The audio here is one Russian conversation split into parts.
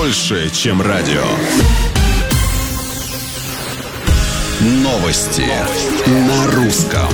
больше, чем радио. Новости на русском.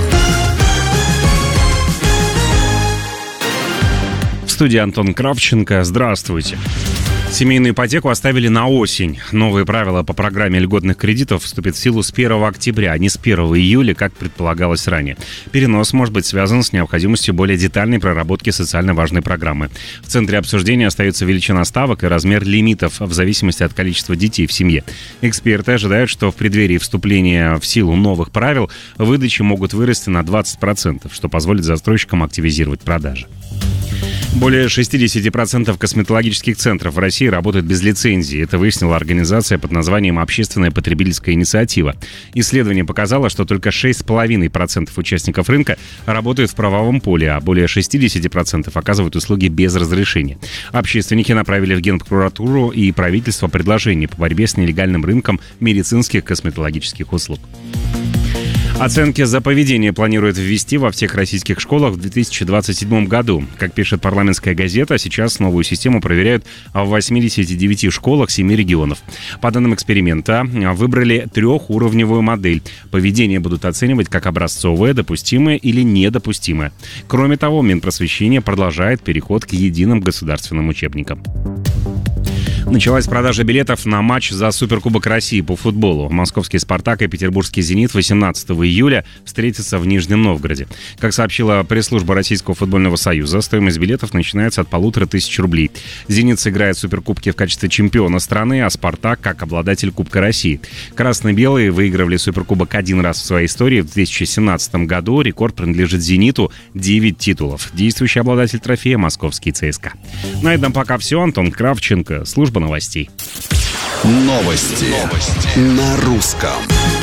В студии Антон Кравченко. Здравствуйте. Семейную ипотеку оставили на осень. Новые правила по программе льготных кредитов вступят в силу с 1 октября, а не с 1 июля, как предполагалось ранее. Перенос может быть связан с необходимостью более детальной проработки социально важной программы. В центре обсуждения остается величина ставок и размер лимитов в зависимости от количества детей в семье. Эксперты ожидают, что в преддверии вступления в силу новых правил выдачи могут вырасти на 20%, что позволит застройщикам активизировать продажи. Более 60% косметологических центров в России работают без лицензии. Это выяснила организация под названием «Общественная потребительская инициатива». Исследование показало, что только 6,5% участников рынка работают в правовом поле, а более 60% оказывают услуги без разрешения. Общественники направили в Генпрокуратуру и правительство предложение по борьбе с нелегальным рынком медицинских косметологических услуг. Оценки за поведение планируют ввести во всех российских школах в 2027 году. Как пишет парламентская газета, сейчас новую систему проверяют в 89 школах 7 регионов. По данным эксперимента, выбрали трехуровневую модель. Поведение будут оценивать как образцовое, допустимое или недопустимое. Кроме того, Минпросвещение продолжает переход к единым государственным учебникам. Началась продажа билетов на матч за Суперкубок России по футболу. Московский «Спартак» и петербургский «Зенит» 18 июля встретятся в Нижнем Новгороде. Как сообщила пресс-служба Российского футбольного союза, стоимость билетов начинается от 1500 рублей. «Зенит» сыграет в Суперкубке в качестве чемпиона страны, а «Спартак» как обладатель Кубка России. Красно-белые выигрывали Суперкубок один раз в своей истории в 2017 году. Рекорд принадлежит «Зениту» — 9 титулов. Действующий обладатель трофея — московский ЦСКА. На этом пока все. Антон Кравченко, служба новостей. Новости на русском.